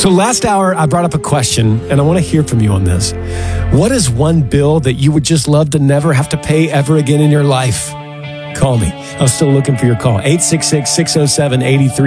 So last hour, I brought up a question, and I want to hear from you on this. What is one bill that you would just love to never have to pay ever again in your life? Call me. I'm still looking for your call. 866-607-83.